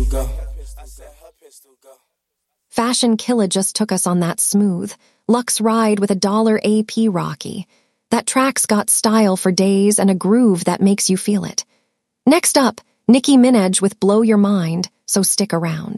go. Fashion Killa just took us on that smooth, luxe ride with $1 AP Rocky. That track's got style for days and a groove that makes you feel it. Next up, Nicki Minaj with Blow Your Mind, so stick around.